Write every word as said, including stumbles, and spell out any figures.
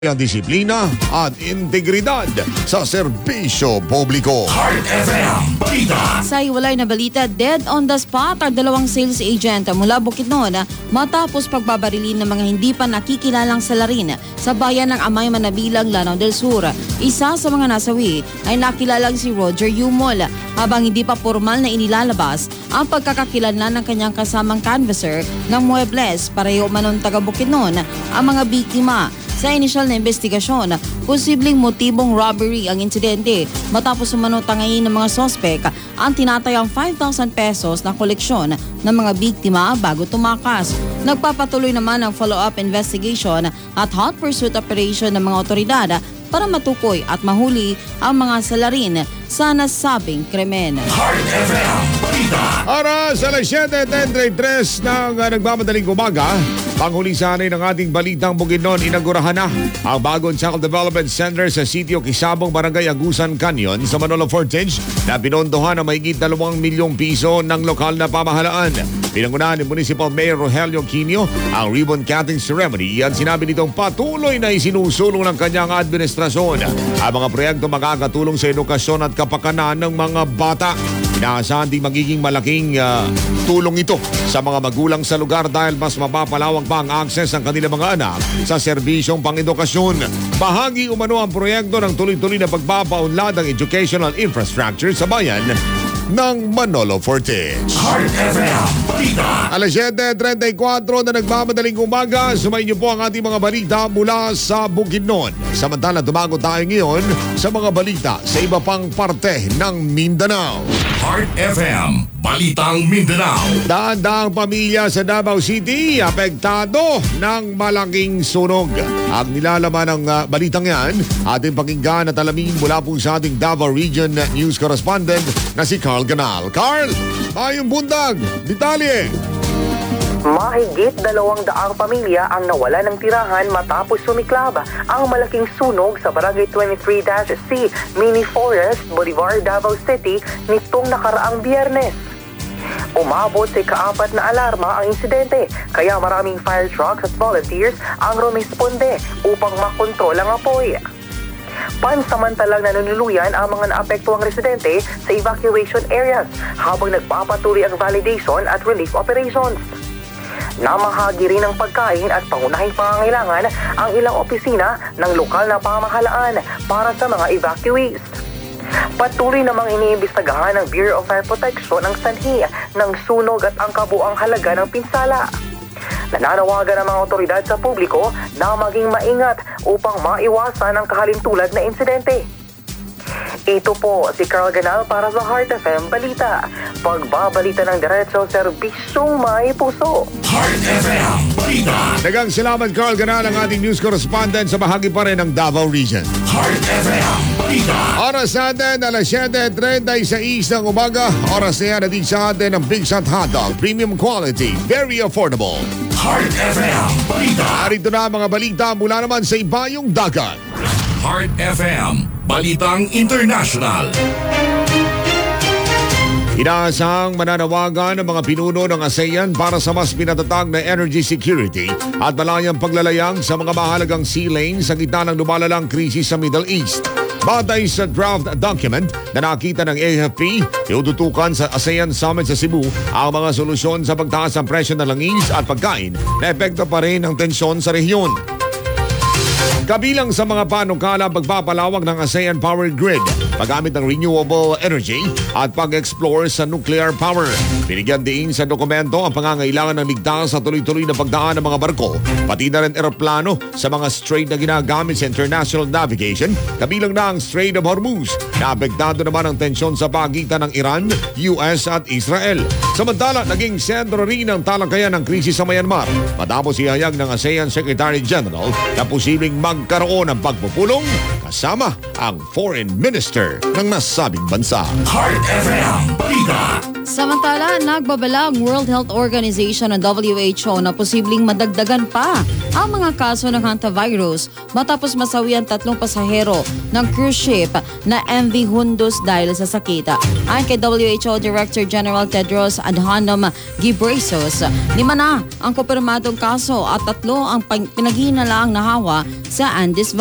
ang disiplina at integridad sa serbisyo publiko. Heart F M Balita. Sa iwalay na balita, dead on the spot ang dalawang sales agent mula Bukidnon matapos pagbabarilin ng mga hindi pa nakikilalang salarin sa bayan ng Amay Manabilang, Lanao del Sur. Isa sa mga nasawi ay nakilalang si Roger Yumol habang hindi pa formal na inilalabas ang pagkakakilanlan ng kanyang kasamang canvasser ng Muebles. Pareho manon taga Bukidnon ang mga biktima. Sa inisyal na investigasyon, posibleng motibong robbery ang insidente matapos umano tangayin ng mga sospek ang tinatayang five thousand pesos na koleksyon ng mga biktima bago tumakas. Nagpapatuloy naman ang follow-up investigation at hot pursuit operation ng mga otoridad para matukoy at mahuli ang mga salarin sa nasabing krimen. Heart F M Balita. Oras alas siyete trentry-tres ng uh, nagmamadaling umaga. Panghuli sanay ng ating balitang Bukidnon, inagurahan na ang bagong Child Development Center sa sitio Kisabong, Barangay Agusan Canyon sa Manolo Fortich na pinondohan ng mahigit dalawang milyong piso ng lokal na pamahalaan. Pinangunahan ni Municipal Mayor Rogelio Quino ang ribbon cutting ceremony at sinabi nitong patuloy na isinusulong ng kanyang administrasyon ang mga proyekto makakatulong sa edukasyon at kapakanan ng mga bata. Inaasahan din magiging malaking uh, tulong ito sa mga magulang sa lugar dahil mas mapapalawak pa ang akses ng kanilang mga anak sa serbisyong pang-edukasyon. Bahagi umano ang proyekto ng tuloy-tuloy na pagpapaunlad ng educational infrastructure sa bayan ng Manolo Fortich. Heart F M Balita. alas siyete trentry-kwatro na nagmamadaling umaga, sumayin niyo po ang ating mga balita mula sa Bukidnon. Samantala, tumago tayo ngayon sa mga balita sa iba pang parte ng Mindanao. Heart F M Balitang Mindanao. Daang-daang pamilya sa Davao City apektado ng malaking sunog. Ang nilalaman ng uh, balitang yan, ating pakinggan at alamin mula po sa ating Davao Region News Correspondent na si Carl Ganal. Carl, mayong bundag, detalye! Mahigit dalawang daang pamilya ang nawala ng tirahan matapos sumiklab ang malaking sunog sa Barangay twenty-three C, Mini Forest, Bolivar, Davao City nitong nakaraang Biyernes. Umabot sa ikaapat na alarma ang insidente, kaya maraming fire trucks at volunteers ang rumisponde upang makontrol ang apoy. Pansamantalang nanunuluyan ang mga naapektuang residente sa evacuation areas habang nagpapatuloy ang validation at relief operations. Namahagi rin ng pagkain at pangunahing pangangailangan ang ilang opisina ng lokal na pamahalaan para sa mga evacuees. Patuloy namang iniimbestagahan ng Bureau of Fire Protection ang sanhi ng sunog at ang kabuang halaga ng pinsala. Nananawagan ang mga otoridad sa publiko na maging maingat upang maiwasan ang kahalintulad na insidente. Ito po si Carl Ganal para sa Heart F M Balita. Pagbabalita ng diretso, serbisyong may puso. Heart F M Balita. Dagang salamat, Carl Ganal, ang ating news correspondent sa bahagi pa rin ng Davao Region. Heart F M Balita. Oras natin, alas siyete trentry-sais ng umaga. Oras na yan natin sa atin ng Big Shot Hotdog. Premium quality, very affordable. Heart F M Balita. Narito na ang mga balita mula naman sa ibayong dagat. Heart F M Balitang International. Inaasahang mananawagan ng mga pinuno ng ASEAN para sa mas pinatatag na energy security at malayang paglalayag sa mga mahalagang sea lanes sa gitna ng lumalalang krisis sa Middle East. Batay sa draft document na nakita ng A F P, iututukan sa ASEAN Summit sa Cebu ang mga solusyon sa pagtaas ng presyo ng langis at pagkain na epekto pa rin ng tensyon sa rehiyon. Kabilang sa mga panukala pagpapalawak ng ASEAN Power Grid, paggamit ng renewable energy at pag-explore sa nuclear power. Binigyan din sa dokumento ang pangangailangan ng ligtas sa tuloy-tuloy na pagdaan ng mga barko, pati na rin eroplano sa mga strait na ginagamit sa international navigation, kabilang na ang Strait of Hormuz, na apektado naman ang tensyon sa pagitan ng Iran, U S at Israel. Samantala, naging sentro rin ang talakayan ng krisis sa Myanmar matapos ihayag ng ASEAN Secretary General na posibleng magkaroon ng pagpupulong kasama ang Foreign Minister ng nasabing bansa. Heart F M Balita. Samantala, nagbabala ang World Health Organization ng W H O na posibleng madagdagan pa ang mga kaso ng hantavirus matapos masawi ang tatlong pasahero ng cruise ship na M V Hundus dahil sa sakit. Ayon kay W H O Director General Tedros Adhanom Ghebreyesus, lima na ang kumpirmadong kaso at tatlo ang pinaghihinalang nahawa sa Andes